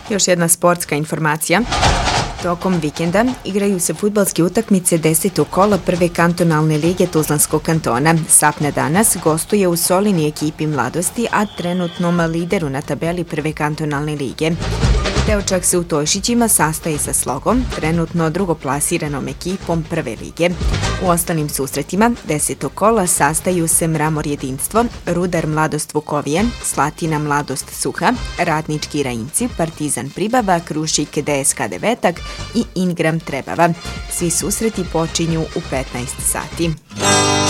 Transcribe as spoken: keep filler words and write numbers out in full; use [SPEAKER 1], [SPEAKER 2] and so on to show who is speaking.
[SPEAKER 1] Još jedna sportska informacija. Tokom vikenda igraju se fudbalske utakmice desetog kola prve kantonalne lige Tuzlanskog kantona. Sapna danas gostuje u Solini ekipi Mladosti, a trenutnom lideru na tabeli prve kantonalne lige. Teočak se u Tojšićima sastaje sa Slogom, trenutno drugoplasiranom ekipom prve lige. U ostalim susretima desetog kola sastaju se Mramor Jedinstvo, Rudar Mladost Vukovije, Slatina Mladost Suha, Radnički Rajinci, Partizan Pribava, Krušik D S K Devetak i Ingram Trebava. Svi susreti počinju u petnaest sati.